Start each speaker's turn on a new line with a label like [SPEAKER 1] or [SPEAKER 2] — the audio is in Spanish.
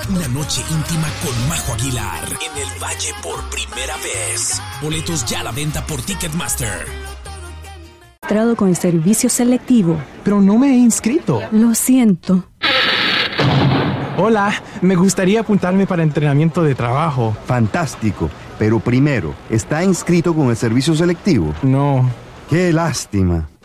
[SPEAKER 1] una noche íntima con Majo Aguilar en el Valle por primera vez. Boletos ya a la venta por Ticketmaster.
[SPEAKER 2] Entrado con el servicio selectivo.
[SPEAKER 3] Pero no me he inscrito.
[SPEAKER 2] Lo siento.
[SPEAKER 3] Hola, me gustaría apuntarme para entrenamiento de trabajo.
[SPEAKER 4] Fantástico, pero primero, ¿está inscrito con el servicio selectivo?
[SPEAKER 3] No.
[SPEAKER 4] ¡Qué lástima!